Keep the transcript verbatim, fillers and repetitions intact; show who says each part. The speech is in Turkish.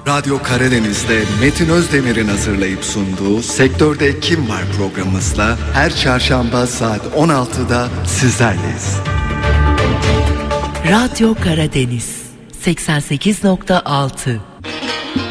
Speaker 1: Radyo Karadeniz'de Metin Özdemir'in hazırlayıp sunduğu Sektörde Kim Var programımızla her çarşamba saat on altıda sizlerleyiz.
Speaker 2: Radyo Karadeniz seksen sekiz nokta altı